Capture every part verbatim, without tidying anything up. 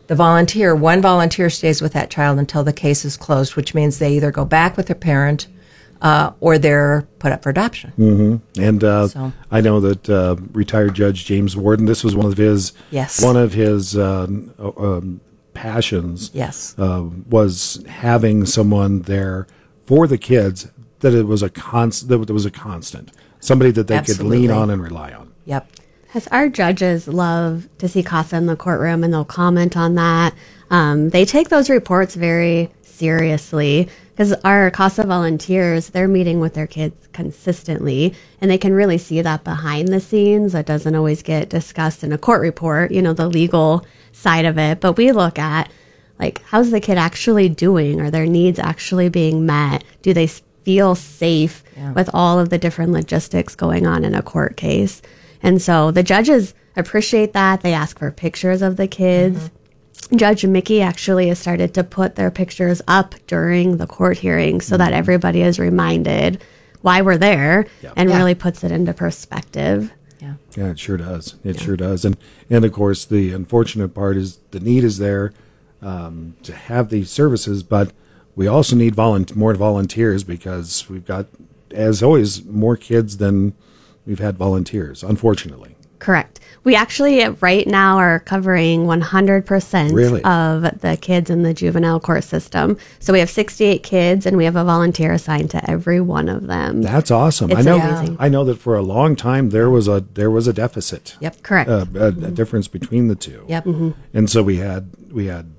the volunteer, one volunteer stays with that child until the case is closed, which means they either go back with their parent uh, or they're put up for adoption. Mm-hmm. And uh, so. I know that uh, retired Judge James Warden, this was one of his yes. one of his uh, um, passions. Yes, uh, was having someone there for the kids that it was a const that was a constant, somebody that they Absolutely. could lean on and rely on. Yep. As our judges love to see CASA in the courtroom, and they'll comment on that. Um, they take those reports very seriously because our CASA volunteers, they're meeting with their kids consistently, and they can really see that behind the scenes. That doesn't always get discussed in a court report, you know, the legal side of it. But we look at, like, how's the kid actually doing? Are their needs actually being met? Do they feel safe yeah. with all of the different logistics going on in a court case? And so the judges appreciate that. They ask for pictures of the kids. Mm-hmm. Judge Mickey actually has started to put their pictures up during the court hearing so mm-hmm. that everybody is reminded why we're there yep. and yeah. really puts it into perspective. Yeah, yeah, it sure does. It yeah. sure does. And, and, of course, the unfortunate part is the need is there um, to have these services, but we also need volun- more volunteers because we've got, as always, more kids than we've had volunteers, unfortunately. Correct. We actually right now are covering one hundred percent really? of the kids in the juvenile court system. So we have sixty-eight kids, and we have a volunteer assigned to every one of them. That's awesome. It's I know. amazing. I know that for a long time there was a there was a deficit. Yep. Correct. Uh, a, a difference between the two. Yep. Mm-hmm. And so we had we had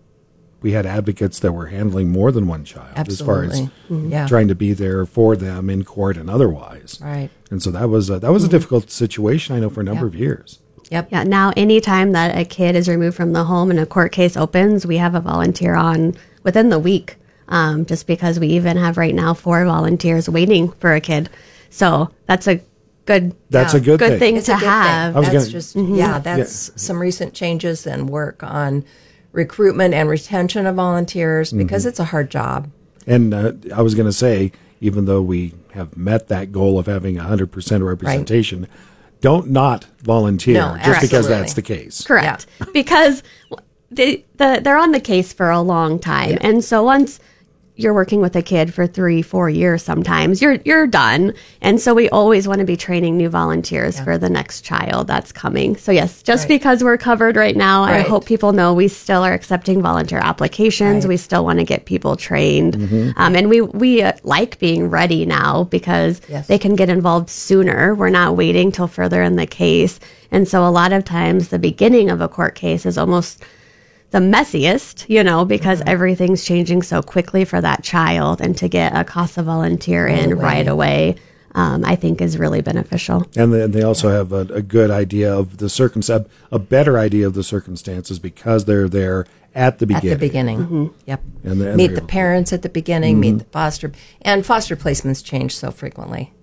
we had advocates that were handling more than one child Absolutely. as far as mm-hmm. yeah. trying to be there for them in court and otherwise. Right. And so that was a, that was a difficult situation, I know, for a number Yep. of years. Yep. Yeah. Now, anytime that a kid is removed from the home and a court case opens, we have a volunteer on within the week. Um, just because we even have right now four volunteers waiting for a kid, so that's a good that's yeah. a good, good thing, thing it's to a good have. Thing. That's gonna, just mm-hmm. yeah. That's yeah. some recent changes and work on recruitment and retention of volunteers because mm-hmm. it's a hard job. And uh, I was going to say, even though we have met that goal of having one hundred percent representation, right. don't not volunteer no, just absolutely. because that's the case. Correct. Yeah. Because they, the, they're on the case for a long time. Yeah. And so once you're working with a kid for three, four years sometimes, you're you're done. And so we always want to be training new volunteers yeah. for the next child that's coming. So yes, just right. because we're covered right now, right. I hope people know we still are accepting volunteer applications. Right. We still want to get people trained. Mm-hmm. Um, and we, we uh, like being ready now because yes. they can get involved sooner. We're not waiting till further in the case. And so a lot of times the beginning of a court case is almost the messiest, you know, because mm-hmm. everything's changing so quickly for that child, and to get a CASA volunteer right in away. right away, um, I think is really beneficial. And they, they also have a, a good idea of the circumstance, a better idea of the circumstances because they're there at the beginning. At the beginning, mm-hmm. yep. And the, and meet the parents at the beginning, mm-hmm. meet the foster, and foster placements change so frequently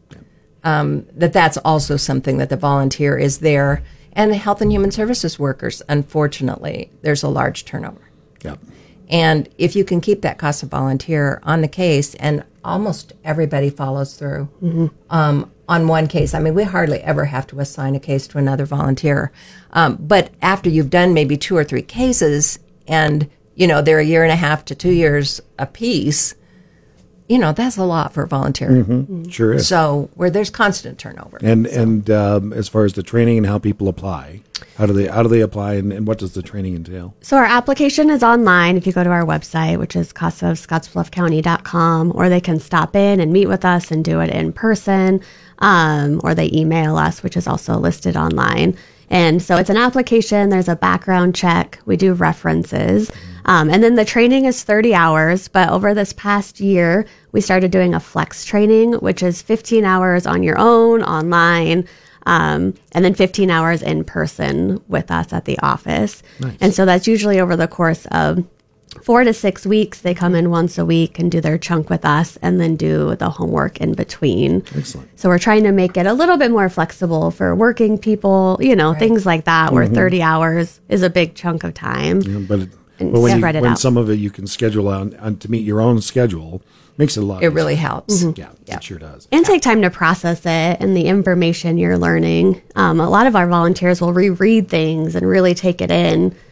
um, that that's also something that the volunteer is there. And the health and human services workers, unfortunately, there's a large turnover. Yeah. And if you can keep that CASA volunteer on the case, and almost everybody follows through mm-hmm. um, on one case. I mean, we hardly ever have to assign a case to another volunteer. Um, but after you've done maybe two or three cases, and, you know, they're a year and a half to two years apiece, you know, that's a lot for a volunteer. Mm-hmm. Mm-hmm. Sure is. So where there's constant turnover. And so. and um, as far as the training and how people apply, how do they how do they apply, and, and what does the training entail? So our application is online. If you go to our website, which is casa of scottsbluff county dot com, or they can stop in and meet with us and do it in person, um, or they email us, which is also listed online. And so it's an application. There's a background check. We do references. Um, and then the training is thirty hours. But over this past year, we started doing a flex training, which is fifteen hours on your own, online, um, and then fifteen hours in person with us at the office. Nice. And so that's usually over the course of four to six weeks. They come in once a week and do their chunk with us, and then do the homework in between. Excellent. So we're trying to make it a little bit more flexible for working people, you know, right. things like that, where mm-hmm. thirty hours is a big chunk of time. Yeah, but it, and but when, spread you, it when out. some of it you can schedule on, on to meet your own schedule, makes it a lot It easier. really helps. Mm-hmm. Yeah, yeah, it sure does. And take time to process it and the information you're learning. Um, a lot of our volunteers will reread things and really take it in